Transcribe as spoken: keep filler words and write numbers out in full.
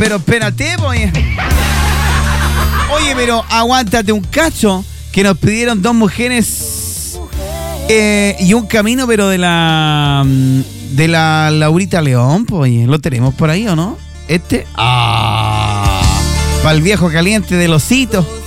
pero espérate, pues. Oye, pero aguántate un cacho, que nos pidieron dos mujeres eh, y un camino, pero de la de la Laurita León, pues. ¿Lo tenemos por ahí o no? Este. Ah, para el viejo caliente del osito.